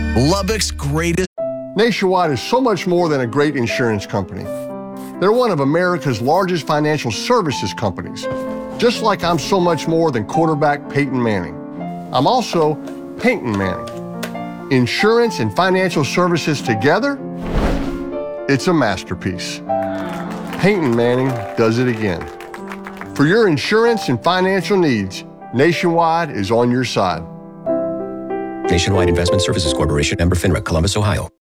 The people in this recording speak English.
Lubbock's greatest. Nationwide is so much more than a great insurance company. They're one of America's largest financial services companies, just like I'm so much more than quarterback Peyton Manning. I'm also Peyton Manning. Insurance and financial services together, it's a masterpiece. Peyton Manning does it again. For your insurance and financial needs, Nationwide is on your side. Nationwide Investment Services Corporation, member FINRA, Columbus, Ohio.